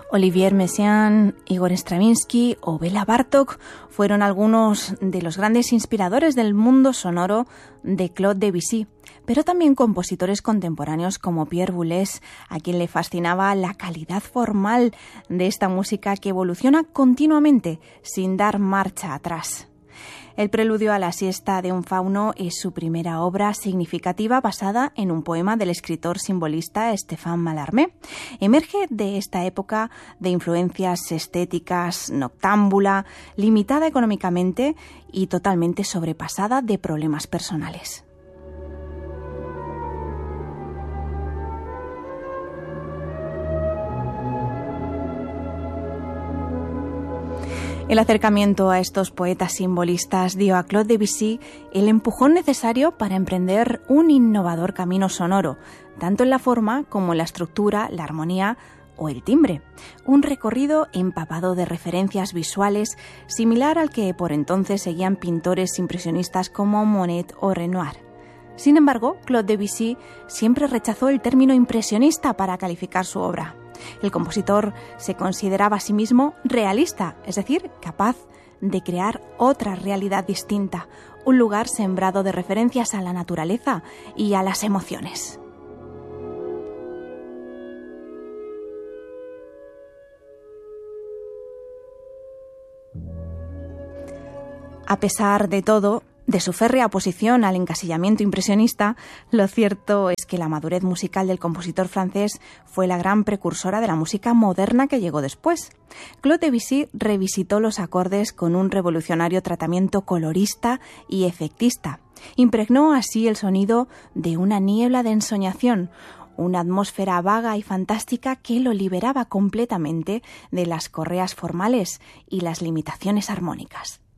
Olivier Messiaen, Igor Stravinsky o Béla Bartók fueron algunos de los grandes inspiradores del mundo sonoro de Claude Debussy, pero también compositores contemporáneos como Pierre Boulez, a quien le fascinaba la calidad formal de esta música que evoluciona continuamente sin dar marcha atrás. El preludio a la siesta de un fauno es su primera obra significativa basada en un poema del escritor simbolista Stéphane Mallarmé. Emerge de esta época de influencias estéticas, noctámbula, limitada económicamente y totalmente sobrepasada de problemas personales. El acercamiento a estos poetas simbolistas dio a Claude Debussy el empujón necesario para emprender un innovador camino sonoro, tanto en la forma como en la estructura, la armonía o el timbre. Un recorrido empapado de referencias visuales, similar al que por entonces seguían pintores impresionistas como Monet o Renoir. Sin embargo, Claude Debussy siempre rechazó el término impresionista para calificar su obra. El compositor se consideraba a sí mismo realista, es decir, capaz de crear otra realidad distinta, un lugar sembrado de referencias a la naturaleza y a las emociones. A pesar de todo, de su férrea oposición al encasillamiento impresionista, lo cierto es que la madurez musical del compositor francés fue la gran precursora de la música moderna que llegó después. Claude Debussy revisitó los acordes con un revolucionario tratamiento colorista y efectista. Impregnó así el sonido de una niebla de ensoñación, una atmósfera vaga y fantástica que lo liberaba completamente de las correas formales y las limitaciones armónicas.